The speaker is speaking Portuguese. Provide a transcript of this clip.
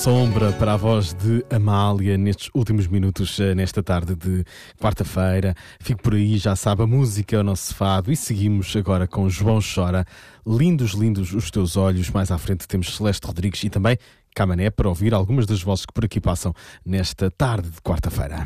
Sombra para a voz de Amália nestes últimos minutos, nesta tarde de quarta-feira. Fico por aí, já sabe, a música é o nosso fado. E seguimos agora com João Chora. Lindos, lindos os teus olhos. Mais à frente temos Celeste Rodrigues e também Camané para ouvir algumas das vozes que por aqui passam nesta tarde de quarta-feira.